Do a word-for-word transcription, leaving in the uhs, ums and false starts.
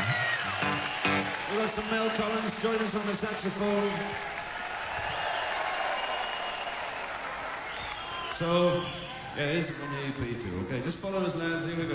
We've got some Mel Collins, join us on the saxophone. So, yeah, this is from the E P too, okay? Just follow us, lads, here we go.